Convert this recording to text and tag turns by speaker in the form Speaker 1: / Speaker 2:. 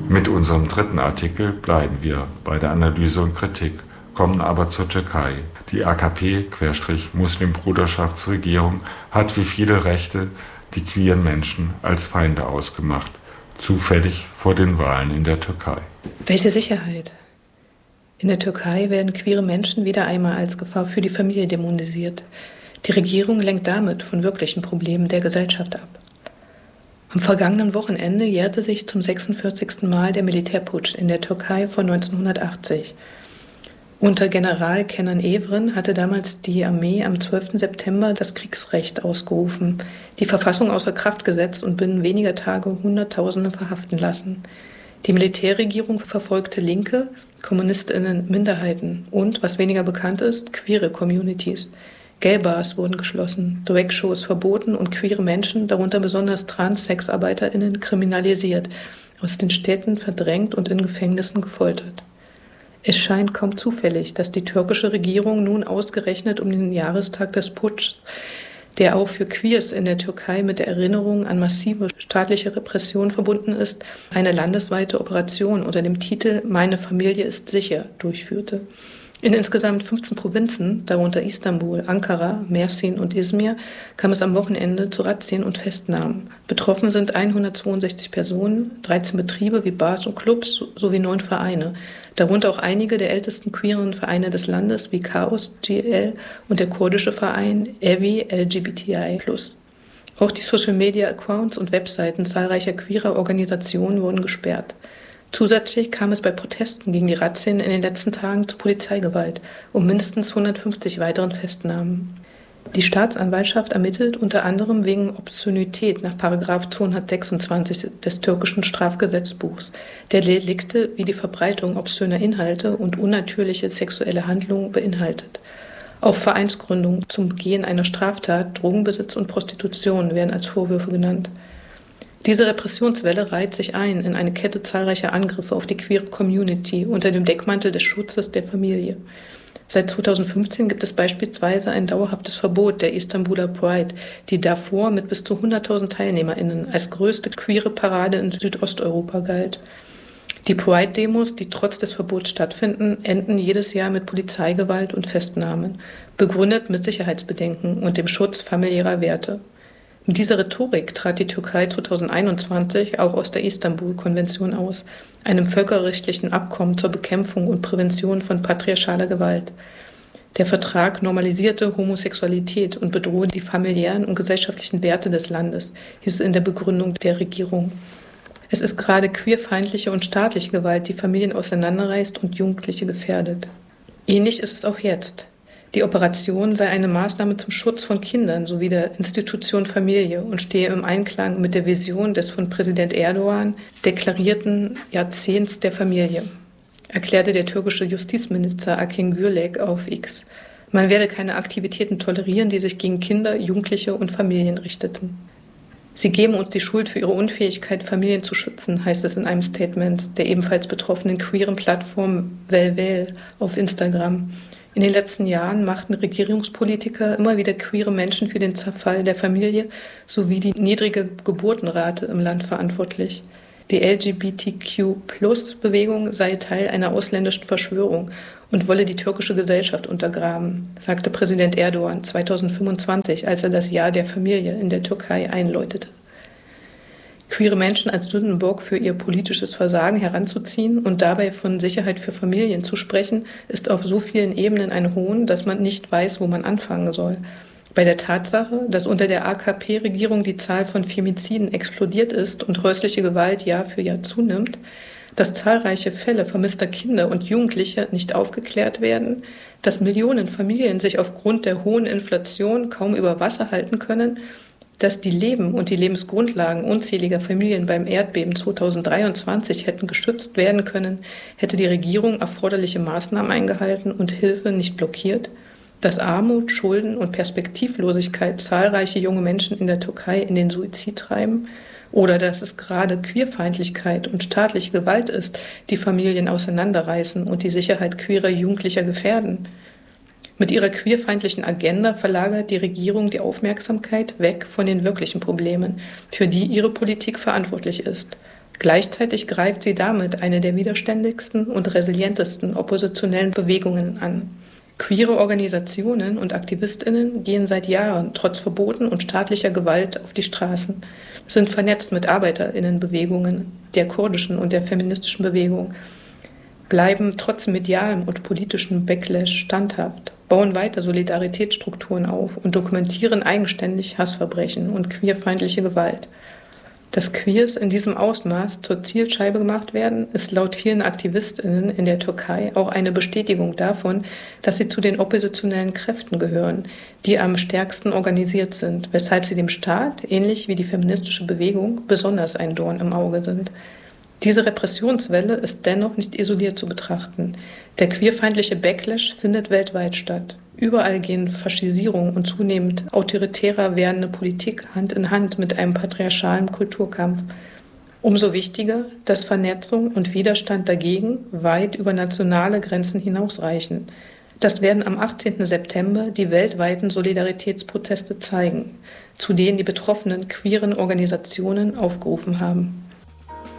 Speaker 1: Mit unserem dritten Artikel bleiben wir bei der Analyse und Kritik, kommen aber zur Türkei. Die AKP-Muslimbruderschaftsregierung hat wie viele Rechte die queeren Menschen als Feinde ausgemacht, zufällig vor den Wahlen in der Türkei.
Speaker 2: Welche Sicherheit? In der Türkei werden queere Menschen wieder einmal als Gefahr für die Familie dämonisiert. Die Regierung lenkt damit von wirklichen Problemen der Gesellschaft ab. Am vergangenen Wochenende jährte sich zum 46. Mal der Militärputsch in der Türkei von 1980. Unter General Kenan Evren hatte damals die Armee am 12. September das Kriegsrecht ausgerufen, die Verfassung außer Kraft gesetzt und binnen weniger Tage Hunderttausende verhaften lassen. Die Militärregierung verfolgte Linke, KommunistInnen, Minderheiten und, was weniger bekannt ist, queere Communities. Gay-Bars wurden geschlossen, Drag-Shows verboten und queere Menschen, darunter besonders Trans-SexarbeiterInnen, kriminalisiert, aus den Städten verdrängt und in Gefängnissen gefoltert. Es scheint kaum zufällig, dass die türkische Regierung nun ausgerechnet um den Jahrestag des Putschs, der auch für Queers in der Türkei mit der Erinnerung an massive staatliche Repression verbunden ist, eine landesweite Operation unter dem Titel »Meine Familie ist sicher« durchführte. In insgesamt 15 Provinzen, darunter Istanbul, Ankara, Mersin und Izmir, kam es am Wochenende zu Razzien und Festnahmen. Betroffen sind 162 Personen, 13 Betriebe wie Bars und Clubs sowie 9 Vereine, darunter auch einige der ältesten queeren Vereine des Landes wie Chaos GL und der kurdische Verein Evi LGBTI+. Auch die Social-Media-Accounts und Webseiten zahlreicher queerer Organisationen wurden gesperrt. Zusätzlich kam es bei Protesten gegen die Razzien in den letzten Tagen zu Polizeigewalt und mindestens 150 weiteren Festnahmen. Die Staatsanwaltschaft ermittelt unter anderem wegen Obszönität nach § 226 des türkischen Strafgesetzbuchs, der Delikte wie die Verbreitung obszöner Inhalte und unnatürliche sexuelle Handlungen beinhaltet. Auch Vereinsgründung zum Begehen einer Straftat, Drogenbesitz und Prostitution werden als Vorwürfe genannt. Diese Repressionswelle reiht sich ein in eine Kette zahlreicher Angriffe auf die queere Community unter dem Deckmantel des Schutzes der Familie. Seit 2015 gibt es beispielsweise ein dauerhaftes Verbot der Istanbuler Pride, die davor mit bis zu 100.000 TeilnehmerInnen als größte queere Parade in Südosteuropa galt. Die Pride-Demos, die trotz des Verbots stattfinden, enden jedes Jahr mit Polizeigewalt und Festnahmen, begründet mit Sicherheitsbedenken und dem Schutz familiärer Werte. Mit dieser Rhetorik trat die Türkei 2021 auch aus der Istanbul-Konvention aus, einem völkerrechtlichen Abkommen zur Bekämpfung und Prävention von patriarchaler Gewalt. Der Vertrag normalisierte Homosexualität und bedrohte die familiären und gesellschaftlichen Werte des Landes, hieß es in der Begründung der Regierung. Es ist gerade queerfeindliche und staatliche Gewalt, die Familien auseinanderreißt und Jugendliche gefährdet. Ähnlich ist es auch jetzt. Die Operation sei eine Maßnahme zum Schutz von Kindern sowie der Institution Familie und stehe im Einklang mit der Vision des von Präsident Erdogan deklarierten Jahrzehnts der Familie, erklärte der türkische Justizminister Akin Gürlek auf X. Man werde keine Aktivitäten tolerieren, die sich gegen Kinder, Jugendliche und Familien richteten. Sie geben uns die Schuld für ihre Unfähigkeit, Familien zu schützen, heißt es in einem Statement der ebenfalls betroffenen queeren Plattform Velvel auf Instagram. In den letzten Jahren machten Regierungspolitiker immer wieder queere Menschen für den Zerfall der Familie sowie die niedrige Geburtenrate im Land verantwortlich. Die LGBTQ-Plus-Bewegung sei Teil einer ausländischen Verschwörung und wolle die türkische Gesellschaft untergraben, sagte Präsident Erdogan 2025, als er das Jahr der Familie in der Türkei einläutete. Queere Menschen als Sündenbock für ihr politisches Versagen heranzuziehen und dabei von Sicherheit für Familien zu sprechen, ist auf so vielen Ebenen ein Hohn, dass man nicht weiß, wo man anfangen soll. Bei der Tatsache, dass unter der AKP-Regierung die Zahl von Femiziden explodiert ist und häusliche Gewalt Jahr für Jahr zunimmt, dass zahlreiche Fälle vermisster Kinder und Jugendliche nicht aufgeklärt werden, dass Millionen Familien sich aufgrund der hohen Inflation kaum über Wasser halten können, dass die Leben und die Lebensgrundlagen unzähliger Familien beim Erdbeben 2023 hätten geschützt werden können, hätte die Regierung erforderliche Maßnahmen eingehalten und Hilfe nicht blockiert, dass Armut, Schulden und Perspektivlosigkeit zahlreiche junge Menschen in der Türkei in den Suizid treiben, oder dass es gerade Queerfeindlichkeit und staatliche Gewalt ist, die Familien auseinanderreißen und die Sicherheit queerer Jugendlicher gefährden. Mit ihrer queerfeindlichen Agenda verlagert die Regierung die Aufmerksamkeit weg von den wirklichen Problemen, für die ihre Politik verantwortlich ist. Gleichzeitig greift sie damit eine der widerständigsten und resilientesten oppositionellen Bewegungen an. Queere Organisationen und AktivistInnen gehen seit Jahren trotz Verboten und staatlicher Gewalt auf die Straßen, sind vernetzt mit ArbeiterInnenbewegungen, der kurdischen und der feministischen Bewegung, bleiben trotz medialem und politischem Backlash standhaft, bauen weiter Solidaritätsstrukturen auf und dokumentieren eigenständig Hassverbrechen und queerfeindliche Gewalt. Dass Queers in diesem Ausmaß zur Zielscheibe gemacht werden, ist laut vielen AktivistInnen in der Türkei auch eine Bestätigung davon, dass sie zu den oppositionellen Kräften gehören, die am stärksten organisiert sind, weshalb sie dem Staat, ähnlich wie die feministische Bewegung, besonders ein Dorn im Auge sind. Diese Repressionswelle ist dennoch nicht isoliert zu betrachten. Der queerfeindliche Backlash findet weltweit statt. Überall gehen Faschisierung und zunehmend autoritärer werdende Politik Hand in Hand mit einem patriarchalen Kulturkampf. Umso wichtiger, dass Vernetzung und Widerstand dagegen weit über nationale Grenzen hinausreichen. Das werden am 18. September die weltweiten Solidaritätsproteste zeigen, zu denen die betroffenen queeren Organisationen aufgerufen haben.